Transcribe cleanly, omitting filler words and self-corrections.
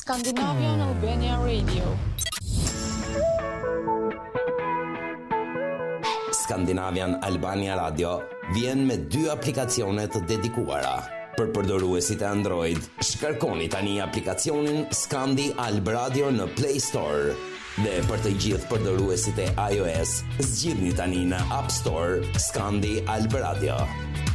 Scandinavian Albania Radio. Scandinavian Albania Radio vjen me 2 aplikacione të dedikuara. Për përdoruesit e Android, shkarkoni tani aplikacionin Scandi Alb Radio në Play Store. Dhe për të gjithë përdoruesit e iOS, zgjidhni tani në App Store Scandi Alb Radio.